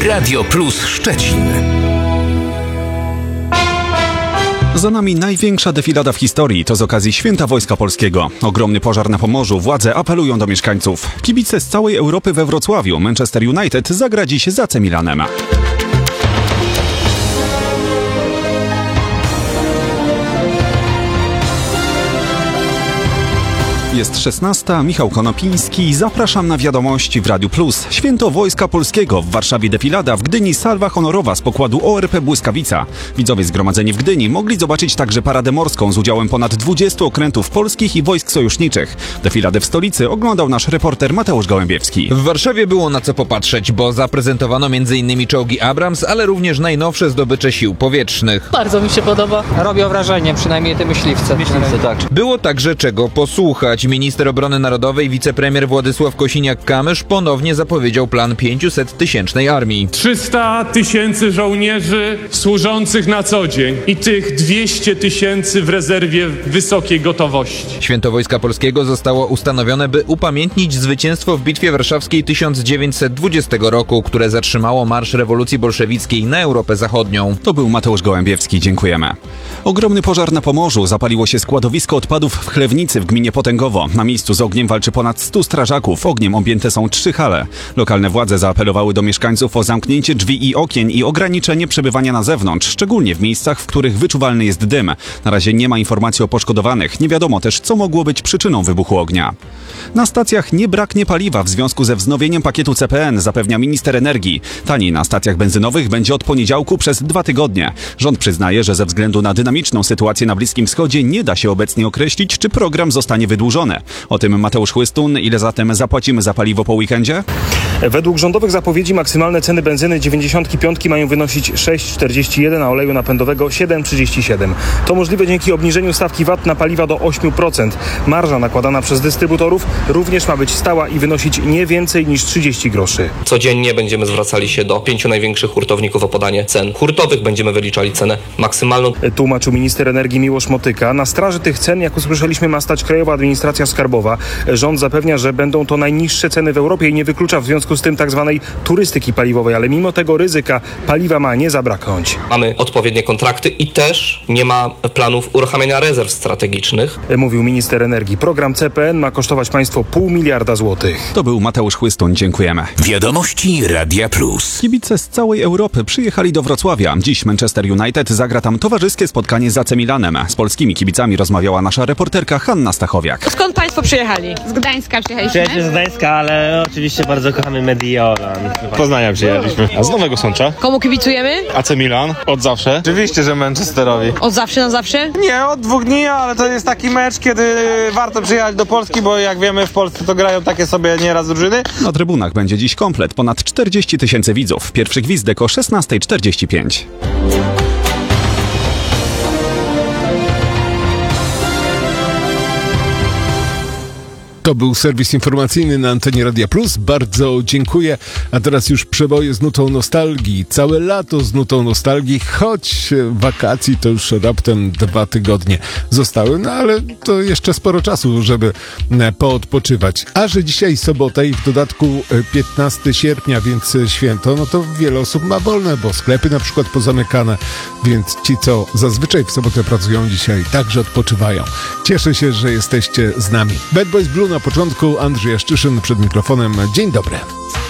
Radio Plus Szczecin. Za nami największa defilada w historii. To z okazji Święta Wojska Polskiego. Ogromny pożar na Pomorzu. Władze apelują do mieszkańców. Kibice z całej Europy we Wrocławiu. Manchester United zagra dziś z AC Milanem. Jest 16. Michał Konopiński. Zapraszam na wiadomości w Radiu Plus. Święto Wojska Polskiego. W Warszawie defilada, w Gdyni salwa honorowa z pokładu ORP Błyskawica. Widzowie zgromadzeni w Gdyni mogli zobaczyć także paradę morską z udziałem ponad 20 okrętów polskich i wojsk sojuszniczych. Defiladę w stolicy oglądał nasz reporter Mateusz Gołębiewski. W Warszawie było na co popatrzeć, bo zaprezentowano m.in. czołgi Abrams, ale również najnowsze zdobycze sił powietrznych. Bardzo mi się podoba. Robią wrażenie, przynajmniej te myśliwce. Tak. Było także czego posłuchać. Minister Obrony Narodowej, wicepremier Władysław Kosiniak-Kamysz ponownie zapowiedział plan 500-tysięcznej armii. 300 000 żołnierzy służących na co dzień i tych 200 000 w rezerwie wysokiej gotowości. Święto Wojska Polskiego zostało ustanowione, by upamiętnić zwycięstwo w Bitwie Warszawskiej 1920 roku, które zatrzymało marsz rewolucji bolszewickiej na Europę Zachodnią. To był Mateusz Gołębiewski. Dziękujemy. Ogromny pożar na Pomorzu. Zapaliło się składowisko odpadów w Chlewnicy w gminie Potęgowo. Na miejscu z ogniem walczy ponad 100 strażaków. Ogniem objęte są 3 hale. Lokalne władze zaapelowały do mieszkańców o zamknięcie drzwi i okien i ograniczenie przebywania na zewnątrz, szczególnie w miejscach, w których wyczuwalny jest dym. Na razie nie ma informacji o poszkodowanych. Nie wiadomo też, co mogło być przyczyną wybuchu ognia. Na stacjach nie braknie paliwa w związku ze wznowieniem pakietu CPN, zapewnia minister energii. Taniej na stacjach benzynowych będzie od poniedziałku przez 2 tygodnie. Rząd przyznaje, że ze względu na dynamiczną sytuację na Bliskim Wschodzie nie da się obecnie określić, czy program zostanie wydłużony. O tym Mateusz Chłystun. Ile zatem zapłacimy za paliwo po weekendzie? Według rządowych zapowiedzi maksymalne ceny benzyny 95 mają wynosić 6,41, a oleju napędowego 7,37. To możliwe dzięki obniżeniu stawki VAT na paliwa do 8%. Marża nakładana przez dystrybutorów również ma być stała i wynosić nie więcej niż 30 groszy. Codziennie będziemy zwracali się do 5 największych hurtowników o podanie cen hurtowych. Będziemy wyliczali cenę maksymalną. Tłumaczył minister energii Miłosz Motyka. Na straży tych cen, jak usłyszeliśmy, ma stać Krajowa Administracja Skarbowa. Rząd zapewnia, że będą to najniższe ceny w Europie i nie wyklucza w związku z tym tak zwanej turystyki paliwowej, ale mimo tego ryzyka paliwa ma nie zabraknąć. Mamy odpowiednie kontrakty i też nie ma planów uruchamiania rezerw strategicznych. Mówił minister energii. Program CPN ma kosztować państwo 0,5 miliarda złotych. To był Mateusz Chłystun. Dziękujemy. Wiadomości Radia Plus. Kibice z całej Europy przyjechali do Wrocławia. Dziś Manchester United zagra tam towarzyskie spotkanie z AC Milanem. Z polskimi kibicami rozmawiała nasza reporterka Hanna Stachowiak. Skąd państwo przyjechali? Z Gdańska przyjechaliśmy. Przyjaciel z Gdańska, ale oczywiście bardzo kochamy Mediolan. Z Poznania przyjechaliśmy. A z Nowego Sącza? Komu kibicujemy? AC Milan, od zawsze. Oczywiście, że Manchesterowi. Od zawsze na zawsze? Nie, od 2 dni, ale to jest taki mecz, kiedy warto przyjechać do Polski, bo jak wiemy, w Polsce to grają takie sobie nieraz drużyny. Na trybunach będzie dziś komplet. Ponad 40 000 widzów. Pierwszy gwizdek o 16:45. To był serwis informacyjny na antenie Radia Plus. Bardzo dziękuję. A teraz już przeboje z nutą nostalgii. Całe lato z nutą nostalgii, choć wakacji to już raptem 2 tygodnie zostały. No ale to jeszcze sporo czasu, żeby poodpoczywać. A że dzisiaj sobota i w dodatku 15 sierpnia, więc święto, no to wiele osób ma wolne, bo sklepy na przykład pozamykane. Więc ci, co zazwyczaj w sobotę pracują, dzisiaj także odpoczywają. Cieszę się, że jesteście z nami. Bad Boys Blue na początku, Andrzej Jaszczyszyn przed mikrofonem. Dzień dobry.